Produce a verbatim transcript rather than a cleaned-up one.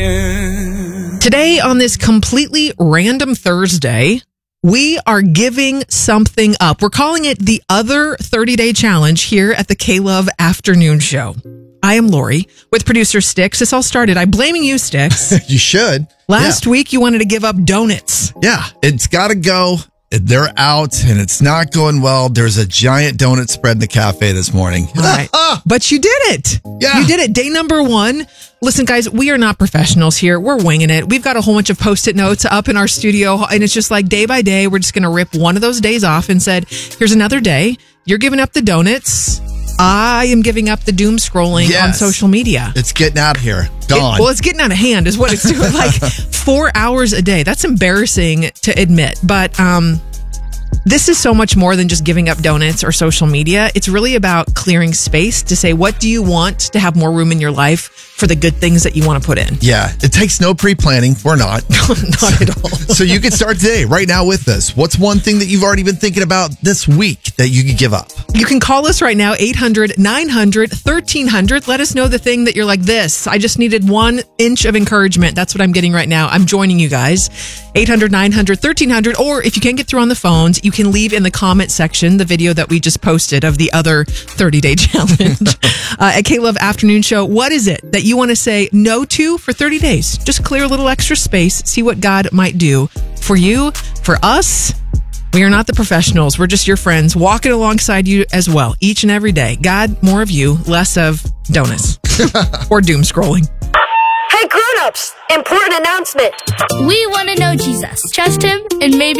here. Today, on this completely random Thursday, we are giving something up. We're calling it the Other thirty-Day Challenge here at the K-Love Afternoon Show. I am Lori with producer Sticks. This all started, I'm blaming you, Sticks. You should. Last yeah. week, you wanted to give up donuts. Yeah, it's got to go. They're out and it's not going well. There's a giant donut spread in the cafe this morning. All right. But you did it. Yeah. You did it. Day number one. Listen, guys, we are not professionals here. We're winging it. We've got a whole bunch of Post-it notes up in our studio, and it's just like day by day, we're just going to rip one of those days off and said, here's another day. You're giving up the donuts. I am giving up the doom scrolling Yes. on social media. It's getting out of here. Gone. It, well, it's getting out of hand is what it's doing. Like four hours a day. That's embarrassing to admit. But um, this is so much more than just giving up donuts or social media. It's really about clearing space to say, what do you want to have more room in your life for the good things that you want to put in? Yeah, it takes no pre-planning. We're not. Not at all. So you can start today, right now with us. What's one thing that you've already been thinking about this week that you could give up? You can call us right now, eight hundred, nine hundred, thirteen hundred. Let us know the thing that you're like, this. I just needed one inch of encouragement. That's what I'm getting right now. I'm joining you guys. eight hundred, nine hundred, thirteen hundred. Or if you can't get through on the phones, you can leave in the comment section the video that we just posted of the Other thirty-Day Challenge uh, at K-Love Afternoon Show. What is it that you want to say no to for thirty days? Just clear a little extra space. See what God might do for you, for us. We are not the professionals. We're just your friends walking alongside you as well each and every day. God, more of you, less of donuts or doom scrolling. Hey, grown-ups, important announcement. We want to know Jesus. Trust him and maybe